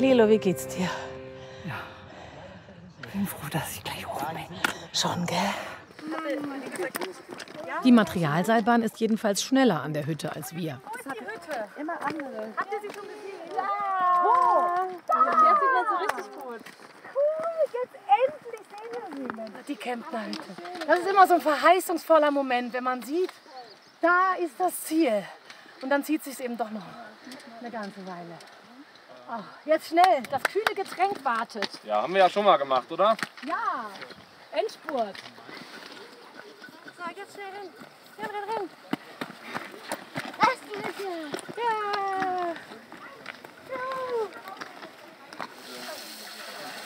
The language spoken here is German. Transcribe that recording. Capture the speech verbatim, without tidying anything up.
Lilo, wie geht's dir? Ja. Ich bin froh, dass ich gleich hoch bin. Schon, gell? Die Materialseilbahn ist jedenfalls schneller an der Hütte als wir. Wo ist die Hütte? Immer andere. Habt ihr sie schon gesehen? Ja. Wo? Jetzt sieht man so richtig gut. Cool, jetzt endlich sehen wir sie. Die Kemptner-Hütte. Das ist immer so ein verheißungsvoller Moment, wenn man sieht, da ist das Ziel. Und dann zieht es sich eben doch noch eine ganze Weile. Oh, jetzt schnell, das kühle Getränk wartet. Ja, haben wir ja schon mal gemacht, oder? Ja, Endspurt. So, jetzt schnell hin. Renn, renn, renn. Das ist die Hütte. Ja.